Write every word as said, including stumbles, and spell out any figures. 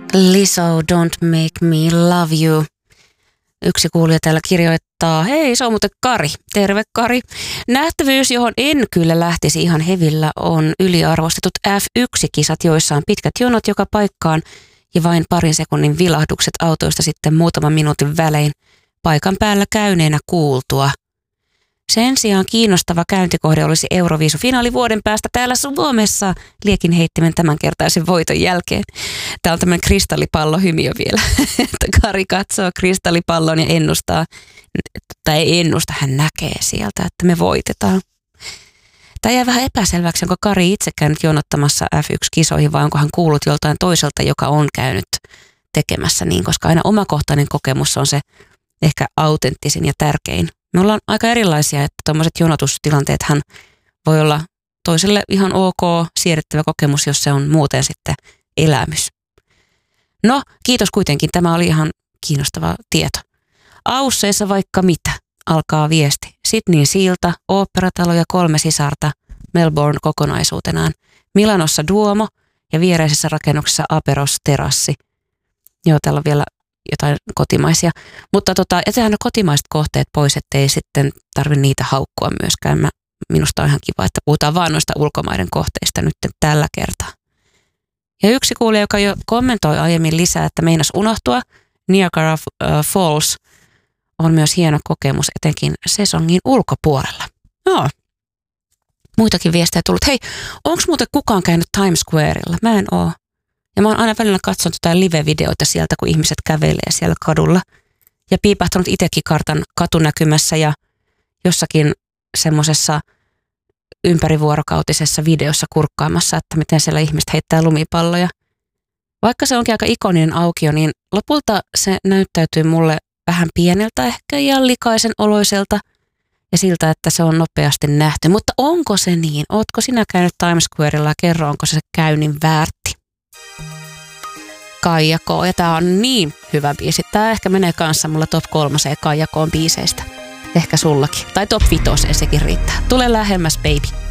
Lizzo, Don't Make Me Love You. Yksi kuulija täällä kirjoittaa, hei, se on muuten Kari. Terve Kari. Nähtävyys, johon en kyllä lähtisi ihan hevillä, on yliarvostetut F yksi -kisat, joissa on pitkät jonot joka paikkaan ja vain parin sekunnin vilahdukset autoista sitten muutaman minuutin välein paikan päällä käyneenä kuultua. Sen sijaan kiinnostava käyntikohde olisi Euroviisu-finaali vuoden päästä täällä Suomessa liekin heittimen tämänkertaisen voiton jälkeen. Tää on tämmöinen kristallipallohymiö vielä. Kari katsoo kristallipallon ja ennustaa, tai ei ennusta, hän näkee sieltä, että me voitetaan. Tämä jää vähän epäselväksi, onko Kari itse käynyt jonottamassa F yksi -kisoihin vai onko hän kuullut joltain toiselta, joka on käynyt tekemässä niin, koska aina omakohtainen kokemus on se ehkä autenttisin ja tärkein. Me ollaan aika erilaisia, että tuommoiset jonotustilanteethan voi olla toiselle ihan ok, siedettävä kokemus, jos se on muuten sitten elämys. No, kiitos kuitenkin. Tämä oli ihan kiinnostava tieto. Ausseissa vaikka mitä, alkaa viesti. Sydneyn silta, oopperatalo ja kolme sisarta, Melbourne kokonaisuutenaan. Milanossa Duomo ja viereisessä rakennuksessa Aperos terassi. Joo, täällä on vielä jotain kotimaisia. Mutta tota, jätetään ne kotimaiset kohteet pois, ettei sitten tarvitse niitä haukkua myöskään. Mä, minusta on ihan kiva, että puhutaan vaan noista ulkomaiden kohteista nyt tällä kertaa. Ja yksi kuulija, joka jo kommentoi aiemmin lisää, että meinas unohtua, Niagara Falls on myös hieno kokemus, etenkin sesongin ulkopuolella. Joo. Muitakin viestejä tullut. Hei, onko muuten kukaan käynyt Times Squarella? Mä en oo. Ja mä oon aina välillä katsonut jotain live-videoita sieltä, kun ihmiset kävelee siellä kadulla. Ja piipahtanut itsekin kartan katunäkymässä ja jossakin semmosessa ympärivuorokautisessa videossa kurkkaamassa, että miten siellä ihmiset heittää lumipalloja. Vaikka se onkin aika ikoninen aukio, niin lopulta se näyttäytyy mulle vähän pieneltä ehkä ja likaisen oloiselta ja siltä, että se on nopeasti nähty. Mutta onko se niin? Ootko sinä käynyt Times Squarella ja kerro, onko se käynnin väärti? Kaija K. Ja tää on niin hyvä biisi. Tää ehkä menee kanssa mulla top kolmoseen Kaija K:n biiseistä. Ehkä sullakin. Tai top vitoseen sekin riittää. Tule lähemmäs, baby.